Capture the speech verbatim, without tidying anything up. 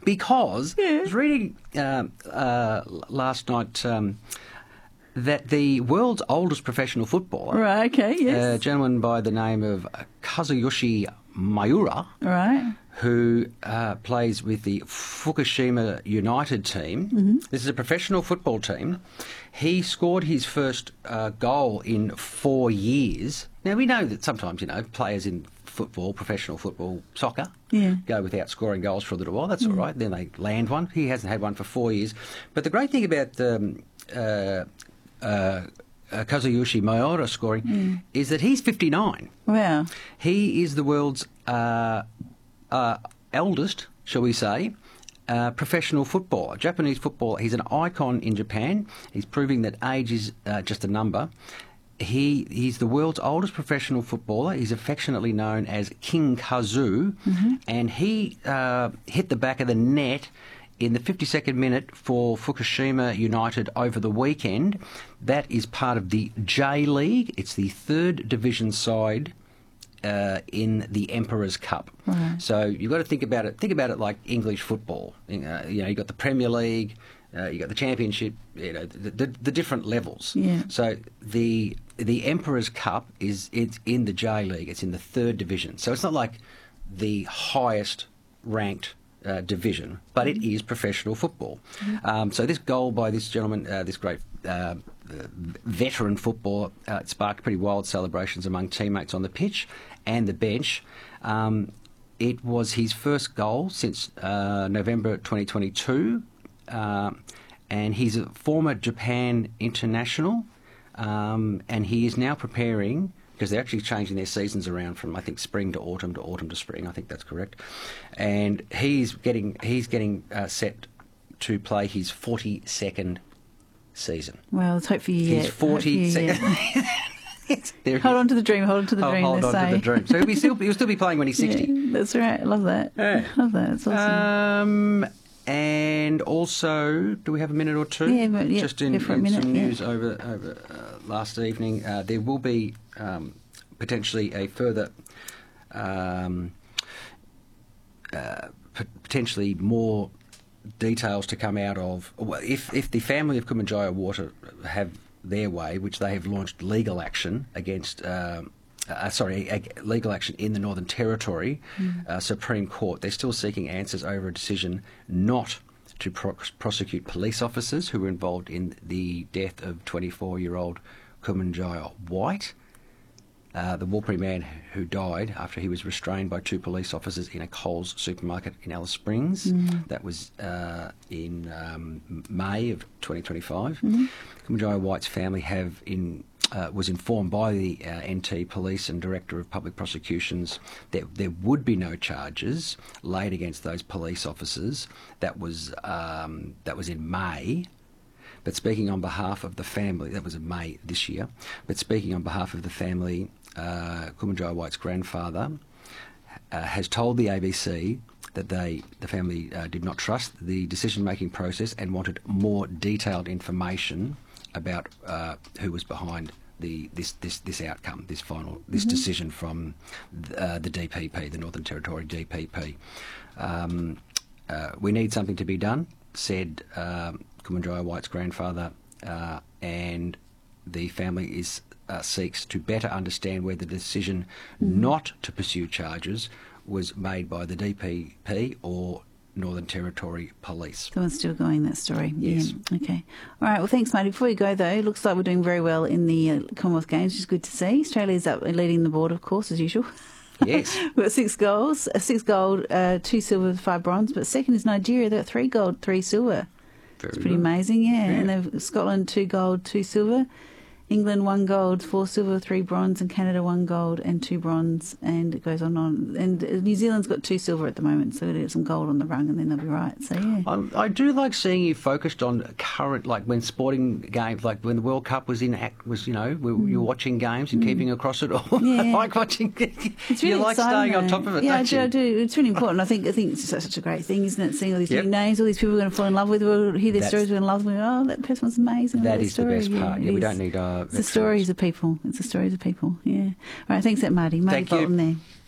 because Yeah. I was reading uh, uh, last night um, that the world's oldest professional footballer, Right, okay, yes. a gentleman by the name of Kazuyoshi Miura, Right. who uh, plays with the Fukushima United team. Mm-hmm. This is a professional football team. He scored his first uh, goal in four years. Now, we know that sometimes, you know, players in football, professional football, soccer, Yeah. go without scoring goals for a little while. That's all right. Then they land one. He hasn't had one for four years. But the great thing about um, uh, uh, Uh, Kazuyoshi Miura scoring mm. is that he's fifty-nine. Wow. He is the world's uh, uh, eldest, shall we say, uh, professional footballer, Japanese footballer. He's an icon in Japan. He's proving that age is uh, just a number. He He's the world's oldest professional footballer. He's affectionately known as King Kazu, mm-hmm. and he uh, hit the back of the net in the fifty-second minute for Fukushima United over the weekend. That is part of the J League. It's the third division side uh, in the Emperor's Cup. Right. So you've got to think about it. Think about it like English football. Uh, you know, you've got the Premier League, uh, you've got the Championship. You know, the, the, the different levels. Yeah. So the the Emperor's Cup is it's in the J League. It's in the third division. So it's not like the highest ranked Uh, division, but it is professional football. Mm-hmm. Um, so this goal by this gentleman, uh, this great uh, veteran footballer, uh, it sparked pretty wild celebrations among teammates on the pitch and the bench. Um, it was his first goal since uh, November twenty twenty-two, uh, and he's a former Japan international, um, and he is now preparing, because they're actually changing their seasons around from, I think, spring to autumn to autumn to spring. I think that's correct. And he's getting he's getting uh, set to play his forty-second season. Well, let's hope for you He's yet. forty-second. Hold on to the dream. Hold on to the oh, dream. Hold on say. to the dream. So he'll, be still, he'll still be playing when he's sixty. Yeah, that's right. I love that. Yeah. Love that. It's awesome. Um, and also, do we have a minute or two? Yeah, but, yeah, just in, go for a in minute, some yeah. news over over uh, last evening. Uh, there will be um, potentially a further, um, uh, p- potentially more details to come out of. Well, if if the family of Kumanjaya Water have their way, which they have launched legal action against. Um, Uh, sorry, a, a legal action in the Northern Territory mm. uh, Supreme Court. They're still seeking answers over a decision not to pro- prosecute police officers who were involved in the death of twenty-four-year-old Kumanjaya White, uh, the Warlpiri man who died after he was restrained by two police officers in a Coles supermarket in Alice Springs. Mm. That was uh, in um, May of twenty twenty-five. Mm-hmm. Kumanjaya White's family have in Uh, was informed by the uh, N T Police and Director of Public Prosecutions that there would be no charges laid against those police officers. That was um, that was in May. But speaking on behalf of the family, that was in May this year. But speaking on behalf of the family, uh, Kumanjaya White's grandfather uh, has told the A B C that they, the family, uh, did not trust the decision-making process and wanted more detailed information about uh, who was behind the this this this outcome, this final this mm-hmm. decision from uh, the D P P, the Northern Territory D P P. Um, uh, we need something to be done, said um, Kumanjaya White's grandfather, uh, and the family is uh, seeks to better understand whether the decision mm-hmm. not to pursue charges was made by the D P P or Northern Territory Police. The one's still going, that story. Yes. Yeah. Okay. All right. Well, thanks, Marty. Before you go, though, it looks like we're doing very well in the uh, Commonwealth Games, which is good to see. Australia's up leading the board, of course, as usual. Yes. We've got six goals, uh, six gold, uh, two silver, five bronze. But second is Nigeria. They've got three gold, three silver. Very It's pretty good. amazing, yeah. Yeah. And they've Scotland, two gold, two silver. England, one gold, four silver, three bronze, and Canada, one gold and two bronze, and it goes on and on. And New Zealand's got two silver at the moment, so they'll get some gold on the rung and then they'll be right. So, yeah. Um, I do like seeing you focused on current, like when sporting games, like when the World Cup was in, act, was you know, we, mm. you were watching games and mm. keeping across it all. Yeah. I like watching. It's really you like exciting, staying though. on top of it, Yeah, don't I do, you? I do. It's really important. I think I think it's such, such a great thing, isn't it? Seeing all these Yep. new names, all these people we're going to fall in love with. We'll hear their That's- stories, we're in love with. Oh, that person was amazing. That That is the story. best part. Yeah, Yeah, it we is. don't need. Uh, It's the stories of people. It's the stories of people. Yeah. All right. Thanks, that Marty. Marty Thank you. Bolton there.